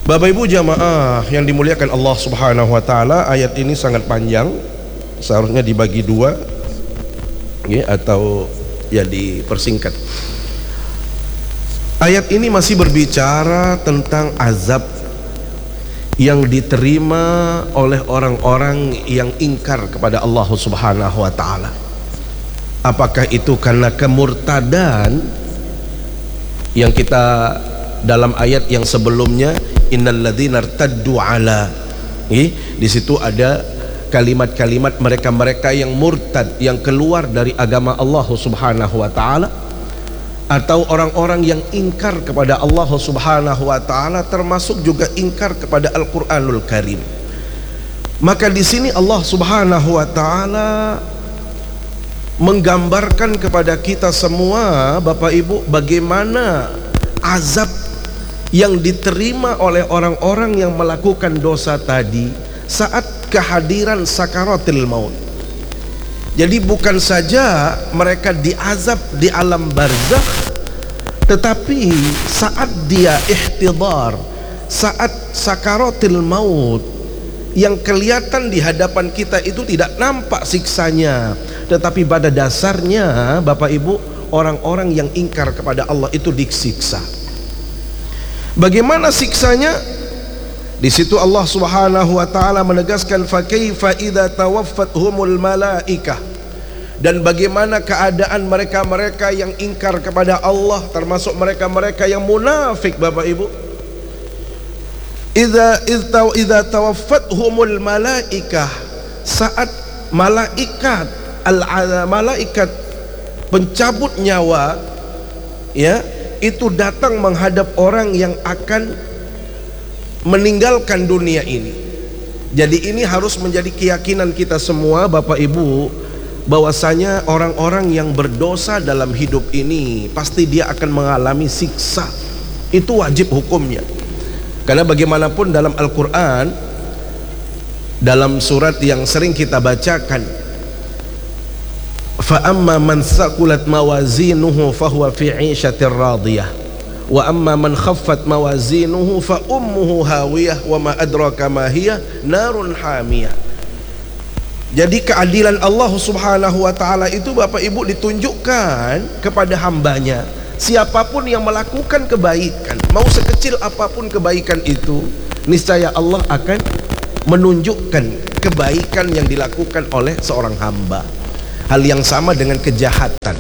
Bapak Ibu jamaah yang dimuliakan Allah Subhanahu wa taala, ayat ini sangat panjang, seharusnya dibagi dua ya, atau ya dipersingkat. Ayat ini masih berbicara tentang azab yang diterima oleh orang-orang yang ingkar kepada Allah Subhanahu wa taala. Apakah itu karena kemurtadan yang kita dalam ayat yang sebelumnya, innal ladzina irtaddu ala, di situ ada kalimat-kalimat mereka-mereka yang murtad, yang keluar dari agama Allah Subhanahu wa taala, atau orang-orang yang ingkar kepada Allah Subhanahu wa taala, termasuk juga ingkar kepada Al-Qur'anul Karim. Maka di sini Allah Subhanahu wa taala menggambarkan kepada kita semua, Bapak Ibu, bagaimana azab yang diterima oleh orang-orang yang melakukan dosa tadi saat kehadiran sakaratil maut. Jadi bukan saja mereka diazab di alam barzakh, tetapi saat dia ihtidar, saat sakaratil maut, yang kelihatan di hadapan kita itu tidak nampak siksanya, tetapi pada dasarnya Bapak Ibu, orang-orang yang ingkar kepada Allah itu disiksa. Bagaimana siksanya? Di situ Allah Subhanahu wa taala menegaskan, fa kaifa idza tawaffathumul malaikah, dan bagaimana keadaan mereka-mereka yang ingkar kepada Allah, termasuk mereka-mereka yang munafik, Bapak Ibu. Idza tawaffathumul malaikah, saat malaikat malaikat pencabut nyawa ya, itu datang menghadap orang yang akan meninggalkan dunia ini. Jadi ini harus menjadi keyakinan kita semua, Bapak Ibu, bahwasanya orang-orang yang berdosa dalam hidup ini pasti dia akan mengalami siksa. Itu wajib hukumnya. Karena bagaimanapun dalam Al-Quran, dalam surat yang sering kita bacakan, fa amma man thaqulat mawazinuhu fahuwa fi 'ishatir radiyah wa amma man khaffat mawazinuhu fa ummuhu hawiyah wa ma adraka ma hiya narun hamiyah. Jadi keadilan Allah Subhanahu wa taala itu, Bapak Ibu, ditunjukkan kepada hambanya. Siapapun yang melakukan kebaikan, mau sekecil apapun kebaikan itu, niscaya Allah akan menunjukkan kebaikan yang dilakukan oleh seorang hamba. Hal yang sama dengan kejahatan.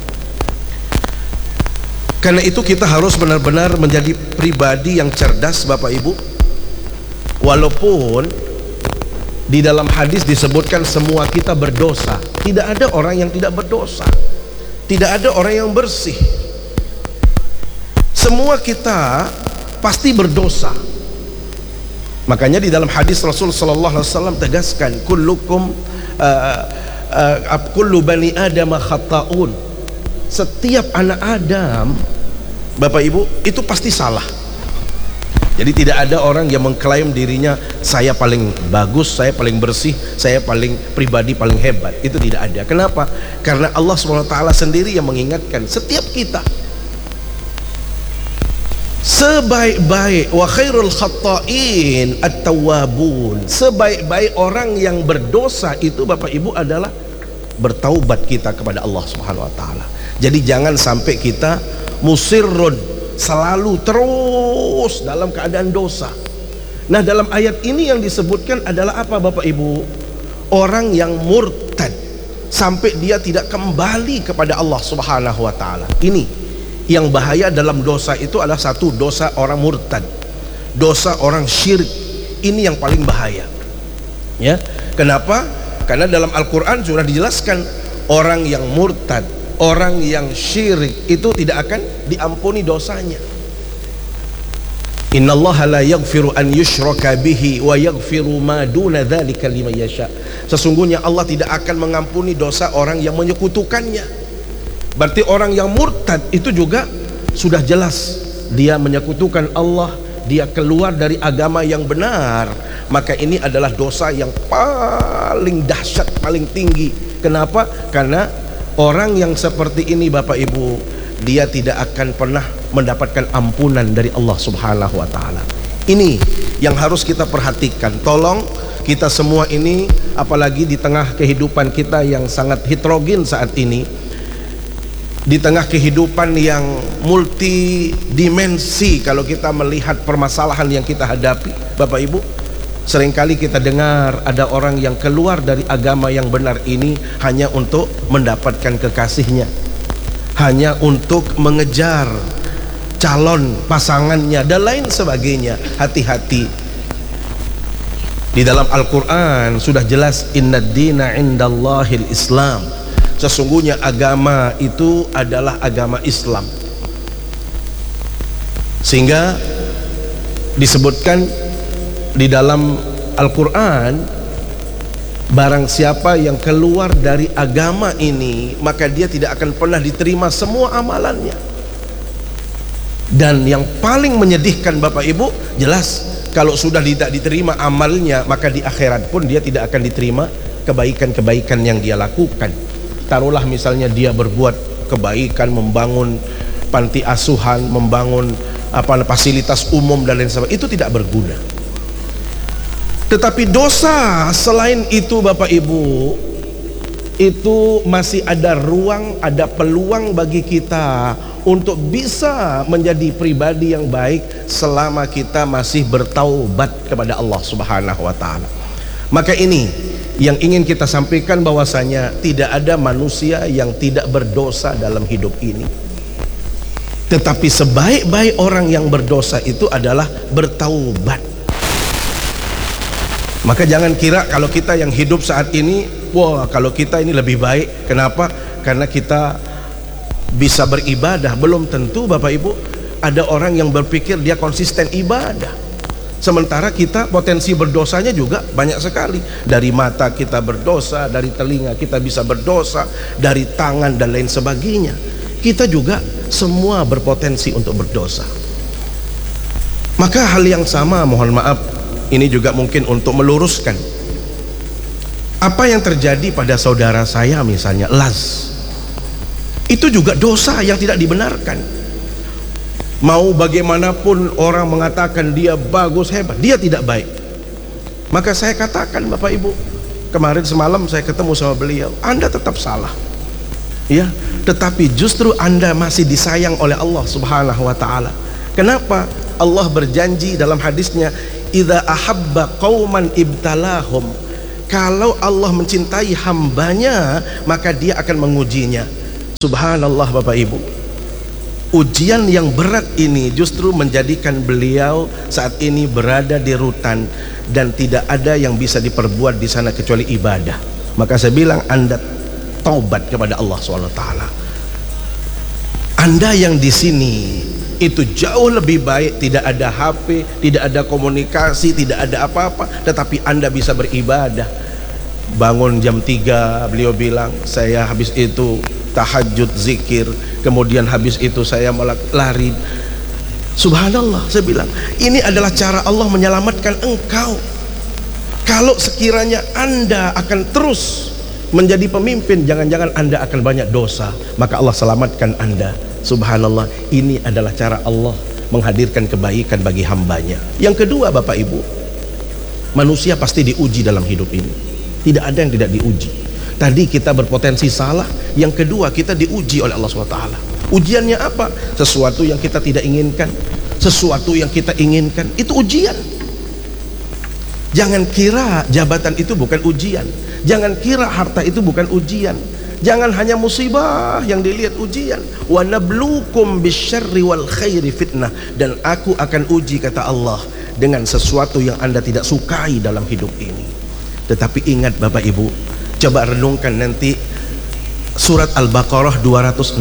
Karena itu kita harus benar-benar menjadi pribadi yang cerdas, Bapak Ibu. Walaupun di dalam hadis disebutkan semua kita berdosa, tidak ada orang yang tidak berdosa, tidak ada orang yang bersih. Semua kita pasti berdosa. Makanya di dalam hadis Rasul sallallahu alaihi wasallam tegaskan, kullukum kullu bani adam khata'un. Setiap anak Adam, Bapak Ibu, itu pasti salah. Jadi tidak ada orang yang mengklaim dirinya saya paling bagus, saya paling bersih, saya paling pribadi paling hebat. Itu tidak ada. Kenapa? Karena Allah SWT sendiri yang mengingatkan setiap kita, sebaik-baik wa khairul khata'in at-tawwabun, sebaik-baik orang yang berdosa itu, Bapak Ibu, adalah bertaubat kita kepada Allah Subhanahu wa taala. Jadi jangan sampai kita musirrun, selalu terus dalam keadaan dosa. Nah, dalam ayat ini yang disebutkan adalah apa, Bapak Ibu? Orang yang murtad sampai dia tidak kembali kepada Allah Subhanahu wa taala. Ini yang bahaya dalam dosa itu adalah satu, dosa orang murtad, dosa orang syirik. Ini yang paling bahaya. Ya, kenapa? Karena dalam Al-Quran sudah dijelaskan, orang yang murtad, orang yang syirik itu tidak akan diampuni dosanya. Innallaha la yaghfiru an yushraka bihi wa yaghfiru ma duna dzalika liman yasha. Sesungguhnya Allah tidak akan mengampuni dosa orang yang menyekutukannya. Berarti orang yang murtad itu juga sudah jelas dia menyekutukan Allah, dia keluar dari agama yang benar. Maka ini adalah dosa yang paling dahsyat, paling tinggi. Kenapa? Karena orang yang seperti ini, Bapak Ibu, dia tidak akan pernah mendapatkan ampunan dari Allah Subhanahu wa taala. Ini yang harus kita perhatikan. Tolong kita semua ini, apalagi di tengah kehidupan kita yang sangat heterogen saat ini, di tengah kehidupan yang multidimensi, kalau kita melihat permasalahan yang kita hadapi, Bapak Ibu, seringkali kita dengar ada orang yang keluar dari agama yang benar ini hanya untuk mendapatkan kekasihnya, hanya untuk mengejar calon pasangannya dan lain sebagainya. Hati-hati. Di dalam Al-Quran sudah jelas, innad dina indallahil Islam, sesungguhnya agama itu adalah agama Islam. Sehingga disebutkan di dalam Al-Quran, barang siapa yang keluar dari agama ini, maka dia tidak akan pernah diterima semua amalannya. Dan yang paling menyedihkan Bapak Ibu, jelas kalau sudah tidak diterima amalnya, maka di akhirat pun dia tidak akan diterima kebaikan-kebaikan yang dia lakukan. Taruhlah misalnya dia berbuat kebaikan, membangun panti asuhan, membangun fasilitas umum dan lain sebagainya, itu tidak berguna. Tetapi dosa selain itu Bapak Ibu, itu masih ada ruang, ada peluang bagi kita untuk bisa menjadi pribadi yang baik selama kita masih bertaubat kepada Allah Subhanahu wa taala. Maka ini yang ingin kita sampaikan, bahwasanya tidak ada manusia yang tidak berdosa dalam hidup ini. Tetapi sebaik-baik orang yang berdosa itu adalah bertaubat. Maka jangan kira kalau kita yang hidup saat ini, wah kalau kita ini lebih baik. Kenapa? Karena kita bisa beribadah. Belum tentu Bapak Ibu. Ada orang yang berpikir dia konsisten ibadah, sementara kita potensi berdosanya juga banyak sekali. Dari mata kita berdosa, dari telinga kita bisa berdosa, dari tangan dan lain sebagainya. Kita juga semua berpotensi untuk berdosa. Maka hal yang sama, mohon maaf, ini juga mungkin untuk meluruskan apa yang terjadi pada saudara saya, misalnya Laz, itu juga dosa yang tidak dibenarkan. Mau bagaimanapun orang mengatakan dia bagus, hebat, dia tidak baik. Maka saya katakan, Bapak Ibu, kemarin semalam saya ketemu sama beliau, Anda tetap salah, ya, tetapi justru Anda masih disayang oleh Allah Subhanahu wa taala. Kenapa? Allah berjanji dalam hadisnya, idza ahabba qauman ibtalahum, kalau Allah mencintai hambanya maka dia akan mengujinya. Subhanallah Bapak Ibu, ujian yang berat ini justru menjadikan beliau saat ini berada di rutan dan tidak ada yang bisa diperbuat di sana kecuali ibadah. Maka saya bilang, Anda taubat kepada Allah SWT. Anda yang di sini itu jauh lebih baik, tidak ada HP, tidak ada komunikasi, tidak ada apa-apa, tetapi Anda bisa beribadah. Bangun jam 3, beliau bilang, saya habis itu tahajud, zikir, kemudian habis itu saya lari. Subhanallah, saya bilang, ini adalah cara Allah menyelamatkan engkau. Kalau sekiranya Anda akan terus menjadi pemimpin, jangan-jangan Anda akan banyak dosa, maka Allah selamatkan Anda. Subhanallah, ini adalah cara Allah menghadirkan kebaikan bagi hambanya. Yang kedua Bapak Ibu, manusia pasti diuji dalam hidup ini. Tidak ada yang tidak diuji. Tadi kita berpotensi salah, yang kedua kita diuji oleh Allah SWT. Ujiannya apa? Sesuatu yang kita tidak inginkan, sesuatu yang kita inginkan, itu ujian. Jangan kira jabatan itu bukan ujian, jangan kira harta itu bukan ujian, jangan hanya musibah yang dilihat ujian. Wa nabluukum bisyarri wal khairi fitnah, dan aku akan uji, kata Allah, dengan sesuatu yang Anda tidak sukai dalam hidup ini. Tetapi ingat Bapak Ibu, coba renungkan nanti surat Al-Baqarah 216.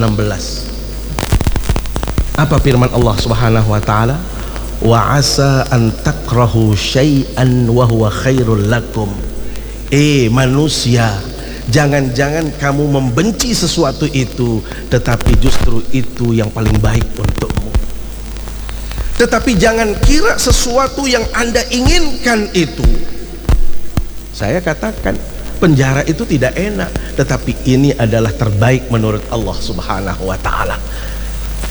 Apa firman Allah Subhanahu wa taala? Wa asa an takrahu syai'an wa huwa khairul lakum. Manusia, jangan-jangan kamu membenci sesuatu itu, tetapi justru itu yang paling baik untukmu. Tetapi jangan kira sesuatu yang Anda inginkan itu. Saya katakan, penjara itu tidak enak, tetapi ini adalah terbaik menurut Allah Subhanahu wa taala.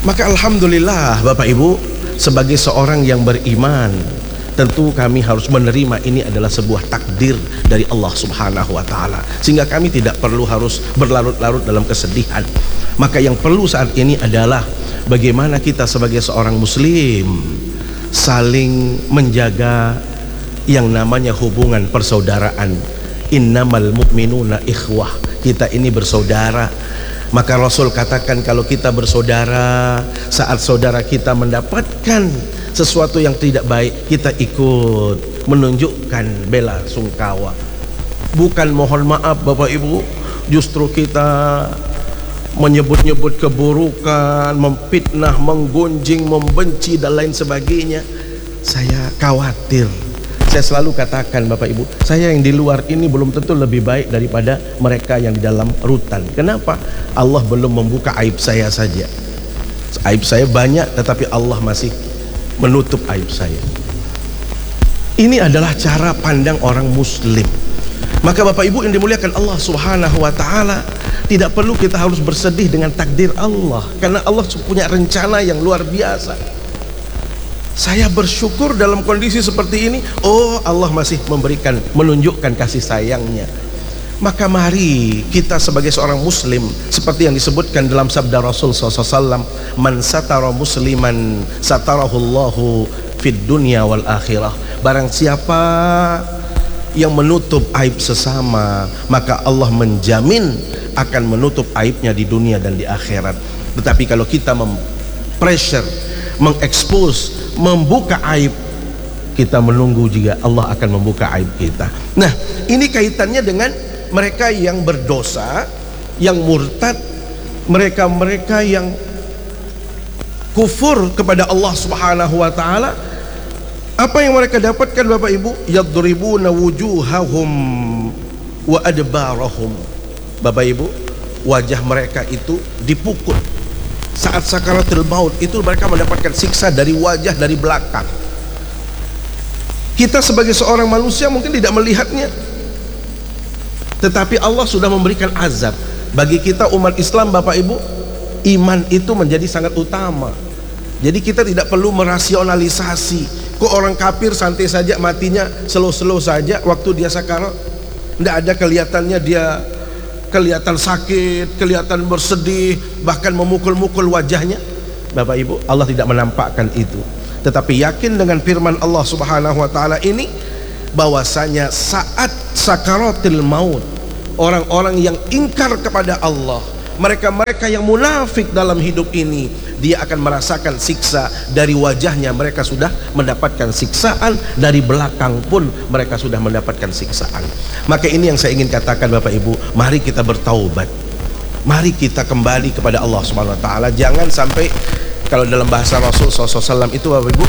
Maka alhamdulillah Bapak Ibu, sebagai seorang yang beriman, tentu kami harus menerima ini adalah sebuah takdir dari Allah Subhanahu wa taala, sehingga kami tidak perlu harus berlarut-larut dalam kesedihan. Maka yang perlu saat ini adalah bagaimana kita sebagai seorang muslim saling menjaga yang namanya hubungan persaudaraan. Innamal mu'minuna ikhwah, kita ini bersaudara. Maka Rasul katakan, kalau kita bersaudara, saat saudara kita mendapatkan sesuatu yang tidak baik, kita ikut menunjukkan bela sungkawa, bukan mohon maaf Bapak Ibu. Justru kita menyebut-nyebut keburukan, memfitnah, menggunjing, membenci dan lain sebagainya. Saya khawatir. Saya selalu katakan Bapak Ibu, saya yang di luar ini belum tentu lebih baik daripada mereka yang di dalam rutan. Kenapa? Allah belum membuka aib saya saja. Aib saya banyak, tetapi Allah masih menutup aib saya. Ini adalah cara pandang orang muslim. Maka Bapak Ibu yang dimuliakan Allah Subhanahu wa taala, tidak perlu kita harus bersedih dengan takdir Allah, karena Allah punya rencana yang luar biasa. Saya bersyukur dalam kondisi seperti ini. Oh, Allah masih memberikan, menunjukkan kasih sayangnya. Maka mari kita sebagai seorang muslim, seperti yang disebutkan dalam sabda Rasul SAW, man satara musliman satarahullahu fid dunya wal akhirah. Barang siapa yang menutup aib sesama, maka Allah menjamin akan menutup aibnya di dunia dan di akhirat. Tetapi kalau kita pressure, mengekspos, membuka aib, kita menunggu juga Allah akan membuka aib kita. Nah, ini kaitannya dengan mereka yang berdosa, yang murtad, mereka-mereka yang kufur kepada Allah Subhanahu wa taala. Apa yang mereka dapatkan Bapak Ibu? Yadribuna wujuhahum wa adbarahum. Bapak Ibu, wajah mereka itu dipukul. Saat sakaratul maut itu mereka mendapatkan siksa dari wajah, dari belakang. Kita sebagai seorang manusia mungkin tidak melihatnya, tetapi Allah sudah memberikan azab. Bagi kita umat Islam Bapak Ibu, iman itu menjadi sangat utama. Jadi kita tidak perlu merasionalisasi. Kok orang kafir santai saja matinya, slow-slow saja waktu dia sakarat, tidak ada kelihatannya dia kelihatan sakit, kelihatan bersedih, bahkan memukul-mukul wajahnya. Bapak Ibu, Allah tidak menampakkan itu. Tetapi yakin dengan firman Allah Subhanahu wa taala ini, bahwasanya saat sakaratul maut, orang-orang yang ingkar kepada Allah, mereka-mereka yang munafik dalam hidup ini, dia akan merasakan siksa dari wajahnya. Mereka sudah mendapatkan siksaan, dari belakang pun mereka sudah mendapatkan siksaan. Maka ini yang saya ingin katakan Bapak Ibu, mari kita bertaubat, mari kita kembali kepada Allah Subhanahu wa taala. Jangan sampai, kalau dalam bahasa Rasul SAW itu Bapak Ibu,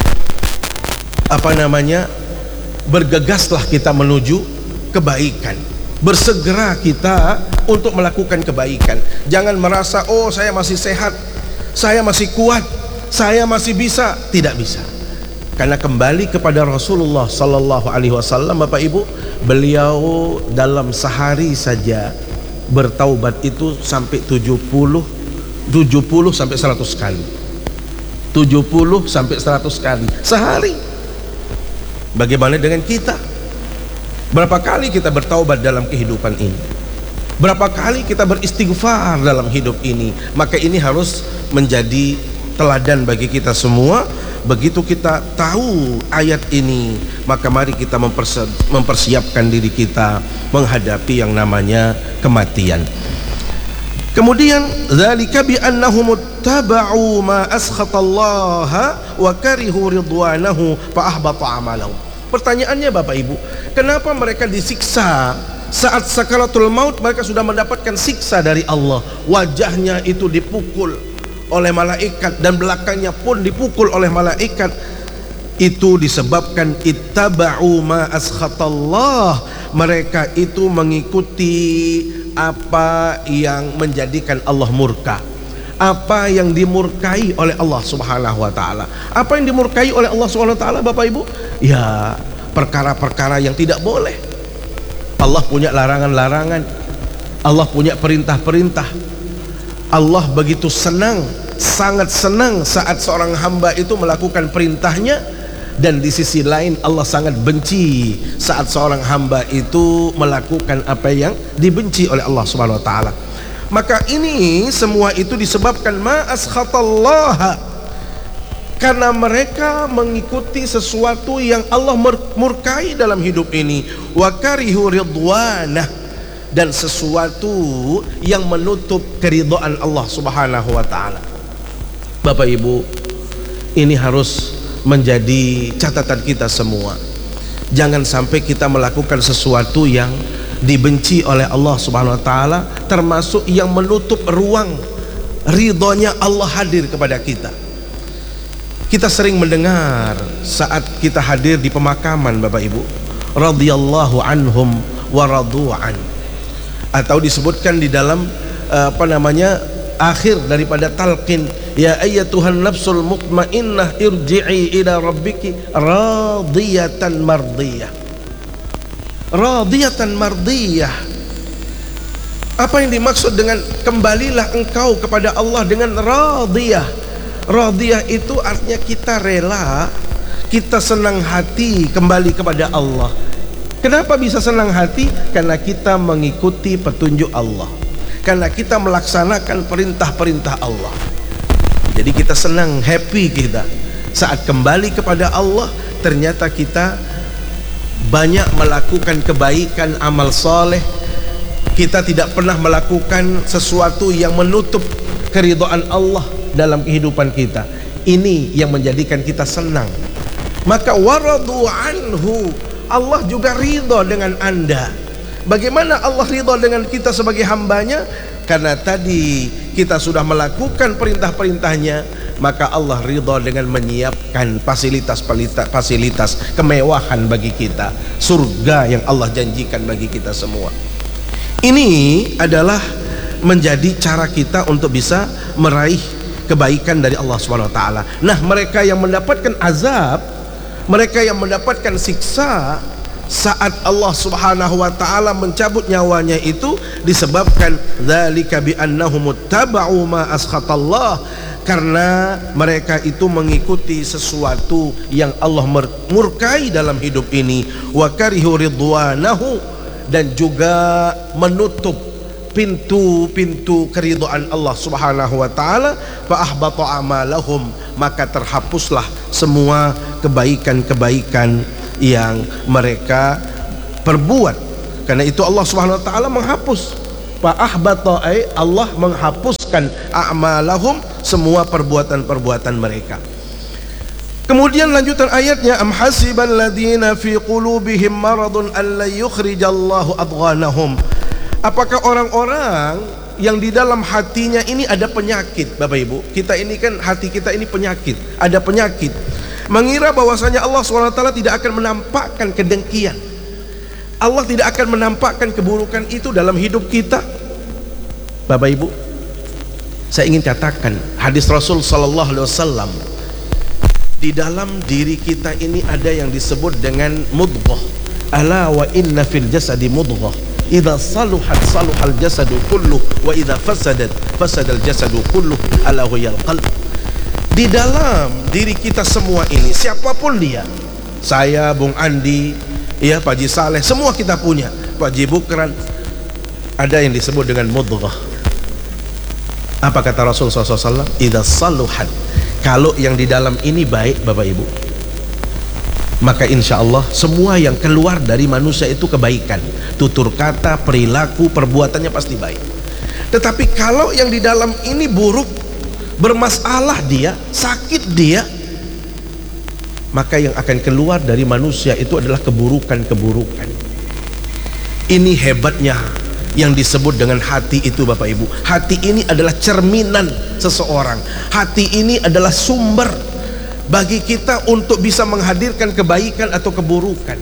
bergegaslah kita menuju kebaikan, bersegera kita untuk melakukan kebaikan. Jangan merasa, oh saya masih sehat, saya masih kuat, saya masih bisa. Tidak bisa, karena kembali kepada Rasulullah Sallallahu Alaihi Wasallam Bapak Ibu, beliau dalam sehari saja bertaubat itu sampai 70 sampai 100 kali, 70 sampai 100 kali sehari. Bagaimana dengan kita? Berapa kali kita bertaubat dalam kehidupan ini? Berapa kali kita beristighfar dalam hidup ini? Maka ini harus menjadi teladan bagi kita semua. Begitu kita tahu ayat ini, maka mari kita mempersiapkan diri kita menghadapi yang namanya kematian. Kemudian dzalika bi annahum ittaba'u ma askhatallaha wa karihu ridwanahu fa ahbata amalahum. Pertanyaannya Bapak Ibu, kenapa mereka disiksa saat sakaratul maut? Mereka sudah mendapatkan siksa dari Allah, wajahnya itu dipukul oleh malaikat dan belakangnya pun dipukul oleh malaikat. Itu disebabkan ittaba'u ma askhatallah, mereka itu mengikuti apa yang menjadikan Allah murka, apa yang dimurkai oleh Allah Subhanahu wa taala. Apa yang dimurkai oleh Allah Subhanahu wa taala Bapak Ibu? Ya, perkara-perkara yang tidak boleh. Allah punya larangan-larangan, Allah punya perintah-perintah. Allah begitu senang sangat senang saat seorang hamba itu melakukan perintahnya, dan di sisi lain Allah sangat benci saat seorang hamba itu melakukan apa yang dibenci oleh Allah Subhanahu wa taala. Maka ini semua itu disebabkan ma askhatallaha, karena mereka mengikuti sesuatu yang Allah murkai dalam hidup ini, wa karihu ridwanah, dan sesuatu yang menutup keridhaan Allah Subhanahu wa taala. Bapak Ibu, ini harus menjadi catatan kita semua. Jangan sampai kita melakukan sesuatu yang dibenci oleh Allah Subhanahu wa taala, termasuk yang menutup ruang ridhonya Allah hadir kepada kita. Kita sering mendengar saat kita hadir di pemakaman, Bapak Ibu, radhiyallahu anhum wa radu'an, atau disebutkan di dalam akhir daripada talqin, ya ayyatuhan nafsul mutmainnah irji'i ila rabbiki radiyatan mardiyah. Radiyatan mardiyah, apa yang dimaksud dengan kembalilah engkau kepada Allah dengan radiyah? Radiyah itu artinya kita rela, kita senang hati kembali kepada Allah. Kenapa bisa senang hati? Karena kita mengikuti petunjuk Allah, karena kita melaksanakan perintah-perintah Allah. Jadi kita senang, happy kita saat kembali kepada Allah. Ternyata kita banyak melakukan kebaikan, amal soleh. Kita tidak pernah melakukan sesuatu yang menutup keridhaan Allah dalam kehidupan kita. Ini yang menjadikan kita senang. Maka waradu anhu, Allah juga ridho dengan Anda. Bagaimana Allah ridho dengan kita sebagai hambanya? Karena tadi kita sudah melakukan perintah-perintahnya, maka Allah ridho dengan menyiapkan fasilitas kemewahan bagi kita, surga yang Allah janjikan bagi kita semua. Ini adalah menjadi cara kita untuk bisa meraih kebaikan dari Allah Subhanahu wa taala. Nah, mereka yang mendapatkan azab, mereka yang mendapatkan siksa saat Allah Subhanahu wa taala mencabut nyawanya itu disebabkan dzalika bi annahum muttaba'u ma askhatallah, karena mereka itu mengikuti sesuatu yang Allah murkai dalam hidup ini, wa karihu ridwanahu, dan juga menutup pintu-pintu keridhaan Allah Subhanahu wa taala, fa ahbata amalahum, maka terhapuslah semua kebaikan-kebaikan yang mereka perbuat. Karena itu Allah Subhanahu wa taala menghapus, fa ahbata, Allah menghapuskan a'malahum, semua perbuatan-perbuatan mereka. Kemudian lanjutan ayatnya, am hasibal ladzina fi qulubihim maradun an la yukhrijallahu adghanahum. Apakah orang-orang yang di dalam hatinya ini ada penyakit? Bapak Ibu, kita ini kan hati kita ini penyakit, ada penyakit, mengira bahwasanya Allah SWT tidak akan menampakkan kedengkian, Allah tidak akan menampakkan keburukan itu dalam hidup kita. Bapak Ibu, saya ingin katakan hadis Rasul Sallallahu Alaihi Wasallam, di dalam diri kita ini ada yang disebut dengan mudghah. Ala wa inna fil jasadi mudghah, idza saluhat saluhal jasadu kulluh, wa idza fasadat fasadal jasadu kulluh, ala huyal qalb. Di dalam diri kita semua ini, siapapun dia, saya, Bung Andi, ya, Pak Haji Saleh, semua kita punya, Pak Haji Bukran, ada yang disebut dengan mudghah. Apa kata Rasul SAW? Idza saluhat, kalau yang di dalam ini baik, Bapak Ibu, maka insya Allah semua yang keluar dari manusia itu kebaikan, tutur kata, perilaku, perbuatannya pasti baik. Tetapi kalau yang di dalam ini buruk, bermasalah dia, sakit dia, maka yang akan keluar dari manusia itu adalah keburukan-keburukan. Ini hebatnya yang disebut dengan hati itu, Bapak Ibu. Hati ini adalah cerminan seseorang. Hati ini adalah sumber bagi kita untuk bisa menghadirkan kebaikan atau keburukan.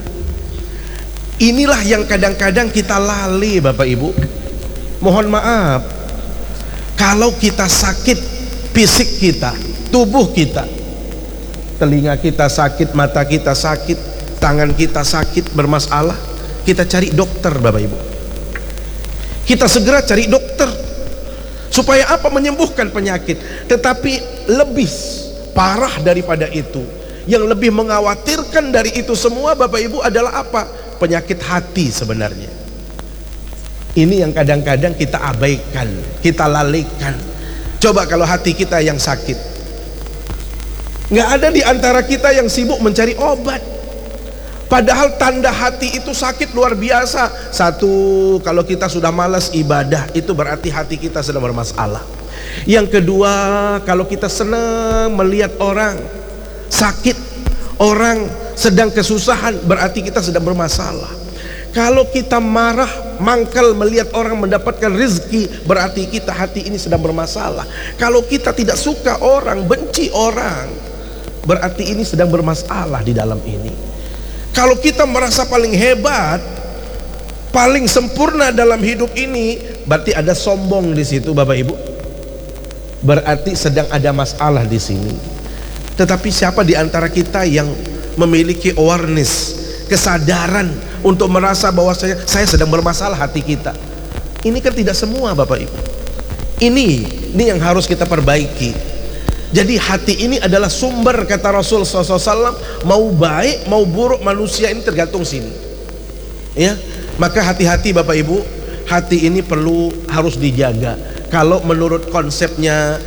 Inilah yang kadang-kadang kita lalai, Bapak Ibu. Mohon maaf, kalau kita sakit fisik kita, tubuh kita, telinga kita sakit, mata kita sakit, tangan kita sakit, bermasalah, kita cari dokter, Bapak Ibu. Kita segera cari dokter Supaya apa? Menyembuhkan penyakit. Tetapi lebih parah daripada itu, yang lebih mengkhawatirkan dari itu semua Bapak Ibu adalah apa? Penyakit hati sebenarnya. Ini yang kadang-kadang kita abaikan, kita lalaikan. Coba kalau hati kita yang sakit, nggak ada di antara kita yang sibuk mencari obat. Padahal tanda hati itu sakit luar biasa. Satu, kalau kita sudah malas ibadah, itu berarti hati kita sedang bermasalah. Yang kedua, kalau kita senang melihat orang sakit, orang sedang kesusahan, berarti kita sedang bermasalah. Kalau kita marah, mangkal melihat orang mendapatkan rezeki, berarti kita hati ini sedang bermasalah. Kalau kita tidak suka orang, benci orang, berarti ini sedang bermasalah di dalam ini. Kalau kita merasa paling hebat, paling sempurna dalam hidup ini, berarti ada sombong di situ Bapak Ibu. Berarti sedang ada masalah di sini. Tetapi siapa di antara kita yang memiliki awareness, kesadaran untuk merasa bahwa saya sedang bermasalah hati kita? Ini kan tidak semua Bapak Ibu. Ini yang harus kita perbaiki. Jadi hati ini adalah sumber, kata Rasul SAW, mau baik mau buruk manusia ini tergantung sini. Ya, maka hati-hati Bapak Ibu, hati ini harus dijaga. Kalau menurut konsepnya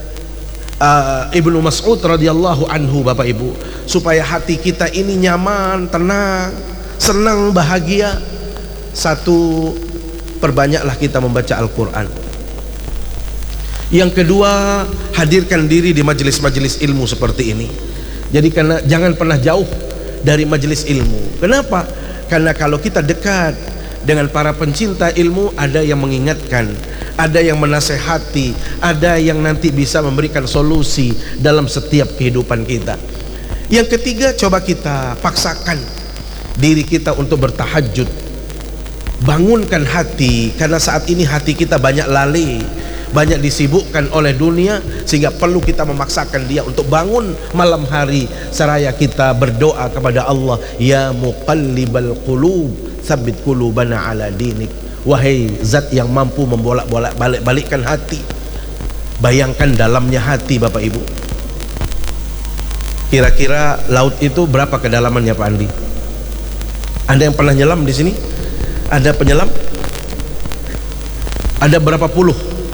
Ibnu Mas'ud radhiyallahu anhu Bapak Ibu, supaya hati kita ini nyaman, tenang, senang, bahagia, satu, perbanyaklah kita membaca Al-Quran. Yang kedua, hadirkan diri di majelis-majelis ilmu seperti ini. Jadi karena jangan pernah jauh dari majelis ilmu. Kenapa? Karena kalau kita dekat dengan para pencinta ilmu, ada yang mengingatkan, ada yang menasehati, ada yang nanti bisa memberikan solusi dalam setiap kehidupan kita. Yang ketiga, coba kita paksakan diri kita untuk bertahajud. Bangunkan hati, karena saat ini hati kita banyak lalai, banyak disibukkan oleh dunia, sehingga perlu kita memaksakan dia untuk bangun malam hari seraya kita berdoa kepada Allah, ya muqallibal qulub tsabbit qulubana ala dinik. Wahai zat yang mampu membolak-balikkan hati. Bayangkan dalamnya hati Bapak Ibu. Kira-kira laut itu berapa kedalamannya Pak Andi? Ada yang pernah nyelam di sini? Ada penyelam? Ada berapa puluh?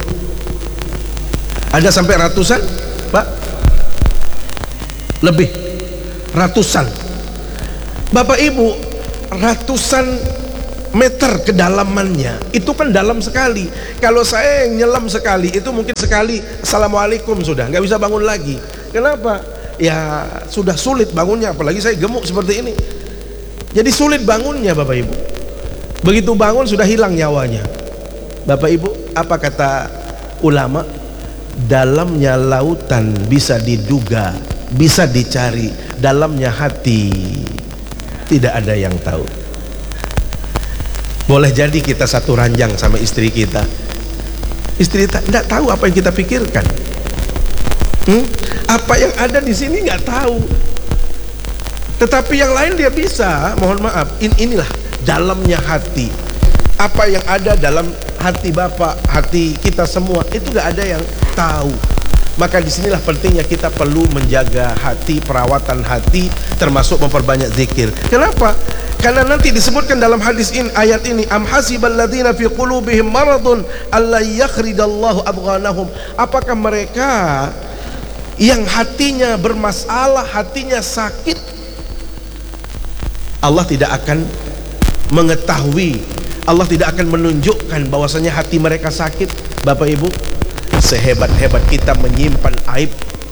Ada sampai ratusan, Pak? Lebih ratusan. Bapak Ibu, ratusan meter kedalamannya. Itu kan dalam sekali. Kalau saya yang nyelam sekali, itu mungkin sekali assalamualaikum sudah, nggak bisa bangun lagi. Kenapa? Ya sudah sulit bangunnya, apalagi saya gemuk seperti ini. Jadi sulit bangunnya Bapak Ibu. Begitu bangun sudah hilang nyawanya. Bapak Ibu, apa kata ulama? Dalamnya lautan bisa diduga, bisa dicari, dalamnya hati tidak ada yang tahu. Boleh jadi kita satu ranjang sama istri kita, istri kita tidak tahu apa yang kita pikirkan. Apa yang ada di sini nggak tahu, tetapi yang lain dia bisa. Mohon maaf, inilah dalamnya hati. Apa yang ada dalam hati Bapak, hati kita semua, itu gak ada yang tahu. Maka disinilah pentingnya kita perlu menjaga hati, perawatan hati, termasuk memperbanyak zikir. Kenapa? Karena nanti disebutkan dalam hadis ini, ayat ini, am hasibal ladzina fi qulubihim maradun alla yakhridallahu abghanahum. Apakah mereka yang hatinya bermasalah, hatinya sakit, Allah tidak akan mengetahui, Allah tidak akan menunjukkan bahwasanya hati mereka sakit? Bapak Ibu, sehebat-hebat kita menyimpan aib,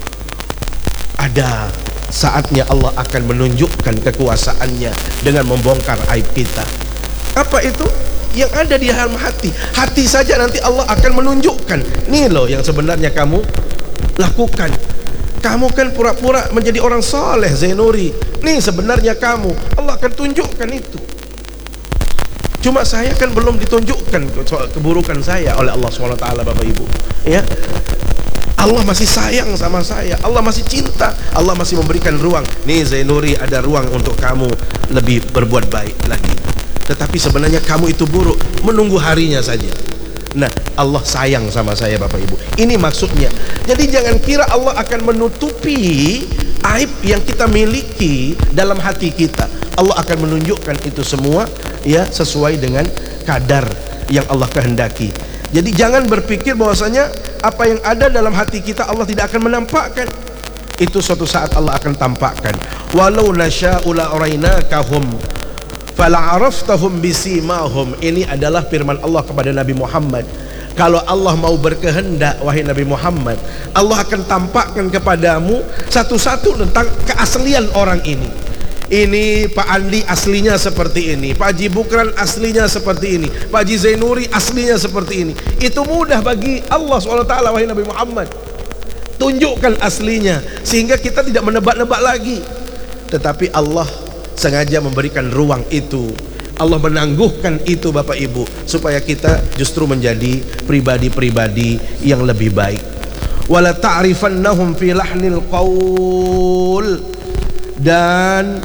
ada saatnya Allah akan menunjukkan kekuasaannya dengan membongkar aib kita. Apa itu? Yang ada di dalam hati. Hati saja nanti Allah akan menunjukkan, nih loh yang sebenarnya kamu lakukan. Kamu kan pura-pura menjadi orang soleh Zainuri, nih sebenarnya kamu, Allah akan tunjukkan itu. Cuma saya kan belum ditunjukkan keburukan saya oleh Allah SWT Bapak Ibu, ya. Allah masih sayang sama saya, Allah masih cinta, Allah masih memberikan ruang. Nih Zainuri, ada ruang untuk kamu lebih berbuat baik lagi. Tetapi sebenarnya kamu itu buruk, menunggu harinya saja. Nah, Allah sayang sama saya Bapak Ibu. Ini maksudnya. Jadi jangan kira Allah akan menutupi aib yang kita miliki dalam hati kita. Allah akan menunjukkan itu semua ya sesuai dengan kadar yang Allah kehendaki. Jadi jangan berpikir bahwasanya apa yang ada dalam hati kita Allah tidak akan menampakkan. Itu suatu saat Allah akan tampakkan. Walau nasya'u la'arainakahum fala'araftahum bisimahum. Ini adalah firman Allah kepada Nabi Muhammad. Kalau Allah mau berkehendak, wahai Nabi Muhammad, Allah akan tampakkan kepadamu satu-satu tentang keaslian orang ini. Ini Pak Andi aslinya seperti ini, Pak Haji Bukran aslinya seperti ini, Pak Haji Zainuri aslinya seperti ini. Itu mudah bagi Allah SWT, wahai Nabi Muhammad. Tunjukkan aslinya, sehingga kita tidak menebak-nebak lagi. Tetapi Allah sengaja memberikan ruang itu. Allah menangguhkan itu Bapak Ibu, supaya kita justru menjadi pribadi-pribadi yang lebih baik. Wala ta'rifannahum fi lahnil qaul. Dan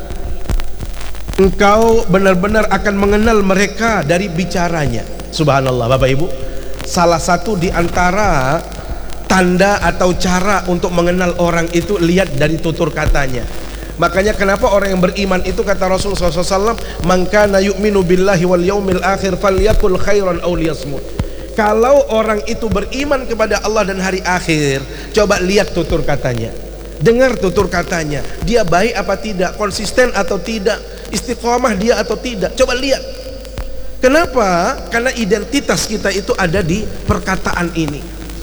engkau benar-benar akan mengenal mereka dari bicaranya. Subhanallah Bapak Ibu. Salah satu di antara tanda atau cara untuk mengenal orang itu, lihat dari tutur katanya. Makanya kenapa orang yang beriman itu, kata Rasulullah SAW, man kana yu'minu billahi wal yaumil akhir falyakul khairan aw liyasmut. Kalau orang itu beriman kepada Allah dan hari akhir, coba lihat tutur katanya, dengar tutur katanya, dia baik apa tidak, konsisten atau tidak, istiqomah dia atau tidak. Coba lihat. Kenapa? Karena identitas kita itu ada di perkataan ini.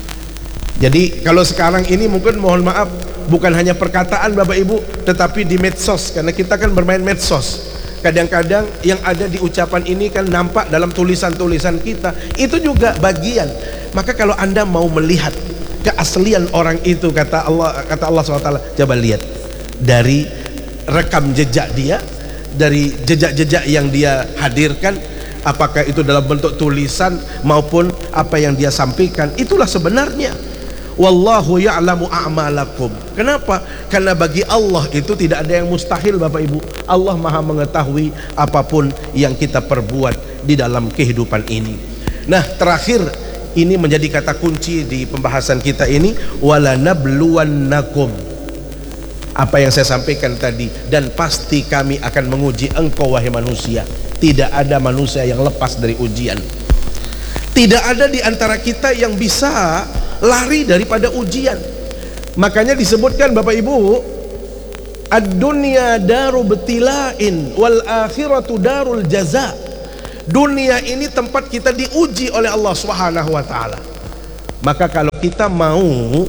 Jadi kalau sekarang ini mungkin mohon maaf, bukan hanya perkataan Bapak Ibu, tetapi di medsos, karena kita kan bermain medsos. Kadang-kadang yang ada di ucapan ini kan nampak dalam tulisan-tulisan kita. Itu juga bagian. Maka kalau Anda mau melihat keaslian orang itu, kata Allah SWT, coba lihat dari rekam jejak dia, dari jejak-jejak yang dia hadirkan, apakah itu dalam bentuk tulisan maupun apa yang dia sampaikan. Itulah sebenarnya. Wallahu ya'lamu a'malakum. Kenapa? Karena bagi Allah itu tidak ada yang mustahil Bapak Ibu. Allah Maha mengetahui apapun yang kita perbuat di dalam kehidupan ini. Nah, terakhir, ini menjadi kata kunci di pembahasan kita ini, wala nabluwannakum. Apa yang saya sampaikan tadi, dan pasti kami akan menguji engkau wahai manusia. Tidak ada manusia yang lepas dari ujian. Tidak ada di antara kita yang bisa lari daripada ujian. Makanya disebutkan Bapak Ibu, ad-dunya daru betilain wal akhiratu darul jaza. Dunia ini tempat kita diuji oleh Allah Subhanahu wa taala. Maka kalau kita mau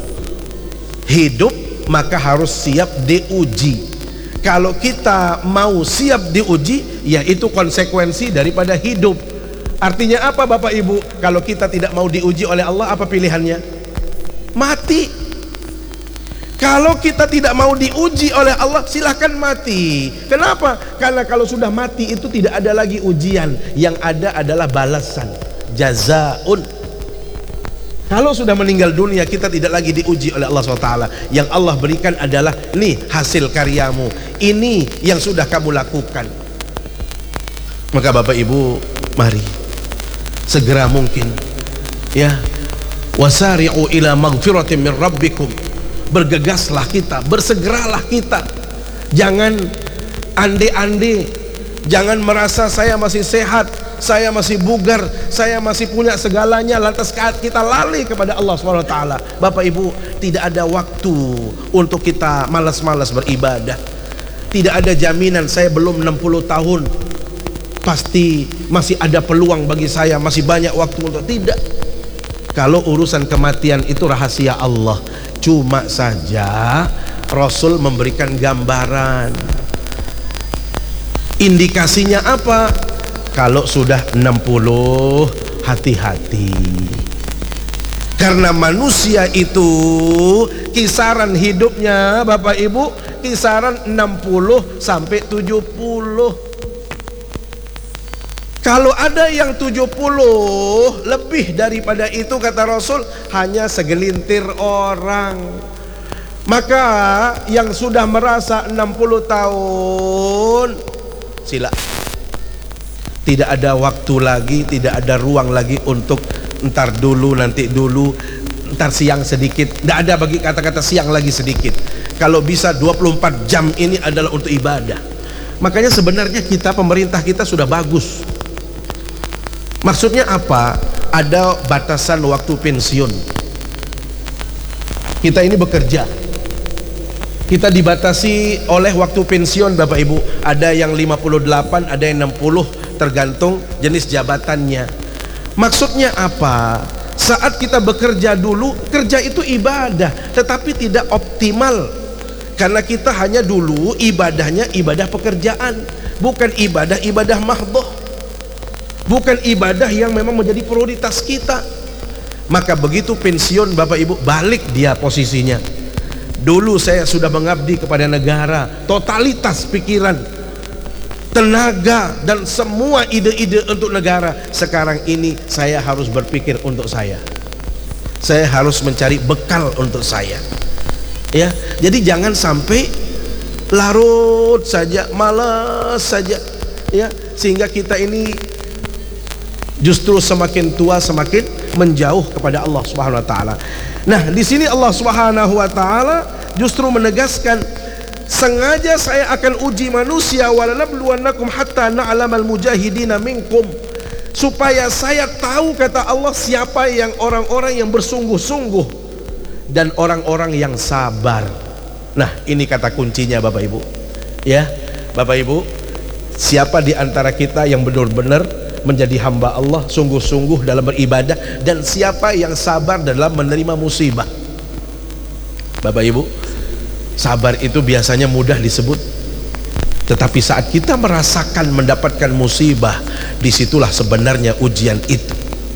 hidup, maka harus siap diuji. Kalau kita mau siap diuji, yaitu konsekuensi daripada hidup. Artinya apa Bapak Ibu? Kalau kita tidak mau diuji oleh Allah, apa pilihannya? Mati. Kalau kita tidak mau diuji oleh Allah, silahkan mati. Kenapa? Karena kalau sudah mati itu tidak ada lagi ujian. Yang ada adalah balasan, jazaun. Kalau sudah meninggal dunia, kita tidak lagi diuji oleh Allah SWT. Yang Allah berikan adalah, nih hasil karyamu, ini yang sudah kamu lakukan. Maka Bapak Ibu, mari segera mungkin, ya, wasari'u ila maghfiratin min rabbikum. Bergegaslah kita, bersegeralah kita. Jangan ande-ande, jangan merasa saya masih sehat, saya masih bugar, saya masih punya segalanya, lantas kita lari kepada Allah SWT. Bapak Ibu, tidak ada waktu untuk kita malas-malas beribadah. Tidak ada jaminan saya belum 60 tahun pasti masih ada peluang bagi saya, masih banyak waktu untuk, tidak. Kalau urusan kematian itu rahasia Allah. Cuma saja Rasul memberikan gambaran. Indikasinya apa? Kalau sudah 60, hati-hati. Karena manusia itu kisaran hidupnya Bapak Ibu, kisaran 60 sampai 70. Kalau ada yang 70 lebih daripada itu, kata Rasul, hanya segelintir orang. Maka yang sudah merasa 60 tahun, sila. Tidak ada waktu lagi, tidak ada ruang lagi untuk ntar dulu, nanti dulu, ntar siang sedikit. Tidak ada bagi kata-kata siang lagi sedikit. Kalau bisa 24 jam ini adalah untuk ibadah. Makanya sebenarnya kita, pemerintah kita sudah bagus. Maksudnya apa? Ada batasan waktu pensiun. Kita ini bekerja, kita dibatasi oleh waktu pensiun Bapak Ibu. Ada yang 58, ada yang 60, tergantung jenis jabatannya. Maksudnya apa? Saat kita bekerja dulu, kerja itu ibadah, tetapi tidak optimal. Karena kita hanya dulu ibadahnya ibadah pekerjaan, bukan ibadah mahdhah, bukan ibadah yang memang menjadi prioritas kita. Maka begitu pensiun Bapak Ibu, balik dia posisinya. Dulu saya sudah mengabdi kepada negara, totalitas pikiran, tenaga dan semua ide-ide untuk negara. Sekarang ini saya harus berpikir untuk saya harus mencari bekal untuk saya, ya. Jadi jangan sampai larut saja, malas saja, ya, sehingga kita ini justru semakin tua semakin menjauh kepada Allah Subhanahu wa taala. Nah, di sini Allah Subhanahu wa taala justru menegaskan, sengaja saya akan uji manusia, walanabluwannakum hatta na'lamal mujahidina minkum, supaya saya tahu, kata Allah, siapa yang orang-orang yang bersungguh-sungguh dan orang-orang yang sabar. Nah, ini kata kuncinya Bapak Ibu, ya. Bapak Ibu, siapa di antara kita yang benar-benar menjadi hamba Allah, sungguh-sungguh dalam beribadah, dan siapa yang sabar dalam menerima musibah? Bapak Ibu, sabar itu biasanya mudah disebut, tetapi saat kita merasakan mendapatkan musibah, disitulah sebenarnya ujian itu.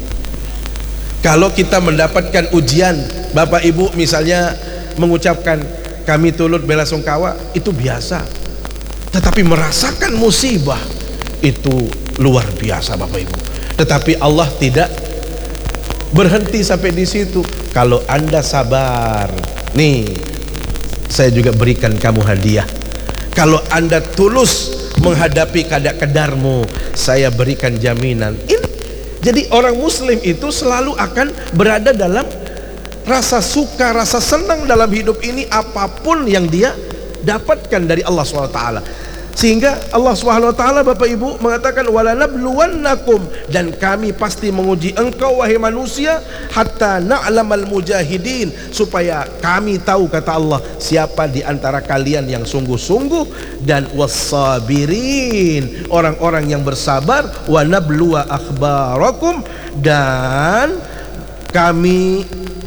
Kalau kita mendapatkan ujian, Bapak Ibu misalnya mengucapkan kami turut belasungkawa, itu biasa. Tetapi merasakan musibah itu luar biasa Bapak Ibu. Tetapi Allah tidak berhenti sampai di situ. Kalau Anda sabar, nih saya juga berikan kamu hadiah. Kalau Anda tulus menghadapi kadar-kadarmu, saya berikan jaminan. Ini jadi orang muslim itu selalu akan berada dalam rasa suka, rasa senang dalam hidup ini, apapun yang dia dapatkan dari Allah SWT. Sehingga Allah Subhanahu wa taala Bapak Ibu mengatakan walanabluwannakum, dan kami pasti menguji engkau wahai manusia, hatta na'lamal mujahidin, supaya kami tahu, kata Allah, siapa di antara kalian yang sungguh-sungguh, dan wassabirin, orang-orang yang bersabar, wa nabluwa akhbarakum, dan kami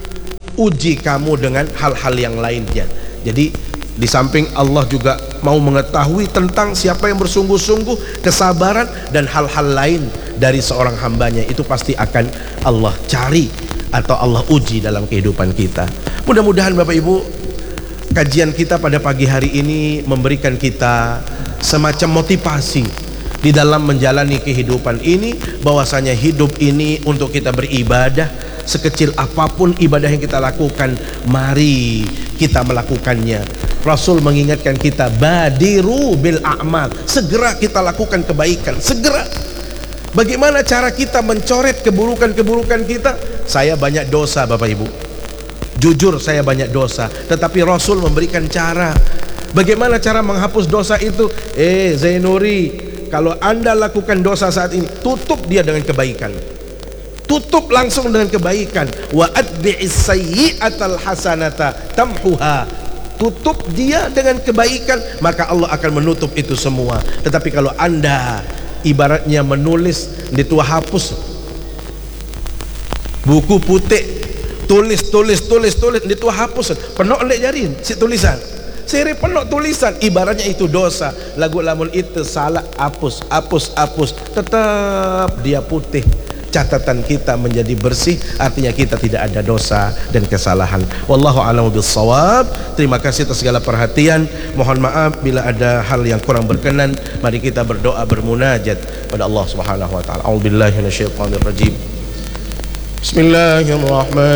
uji kamu dengan hal-hal yang lainnya. Jadi di samping Allah juga mau mengetahui tentang siapa yang bersungguh-sungguh, kesabaran, dan hal-hal lain dari seorang hambanya, itu pasti akan Allah cari atau Allah uji dalam kehidupan kita. Mudah-mudahan Bapak Ibu, kajian kita pada pagi hari ini memberikan kita semacam motivasi di dalam menjalani kehidupan ini, bahwasanya hidup ini untuk kita beribadah. Sekecil apapun ibadah yang kita lakukan, mari kita melakukannya. Rasul mengingatkan kita, badiru bil a'mal, segera kita lakukan kebaikan, segera. Bagaimana cara kita mencoret keburukan-keburukan kita? Saya banyak dosa Bapak Ibu, jujur saya banyak dosa, tetapi Rasul memberikan cara. Bagaimana cara menghapus dosa itu? Zainuri, kalau Anda lakukan dosa saat ini, tutup dia dengan kebaikan. Tutup langsung dengan kebaikan. Wa atbi'is sayyi'atal hasanata tamhuha. Tutup dia dengan kebaikan, maka Allah akan menutup itu semua. Tetapi kalau Anda ibaratnya menulis, di tua hapus buku putih, tulis di tua hapus, penuh oleh jari si tulisan, seri penuh tulisan, ibaratnya itu dosa. Lagu lamun itu salah, hapus, tetap dia putih. Catatan kita menjadi bersih, artinya kita tidak ada dosa dan kesalahan. Wallahu a'lamu bissawab. Terima kasih atas segala perhatian. Mohon maaf bila ada hal yang kurang berkenan. Mari kita berdoa, bermunajat pada Allah Subhanahu wa taala. A'udzubillahi minasyaitonir rajim. Bismillahirrahmanirrahim.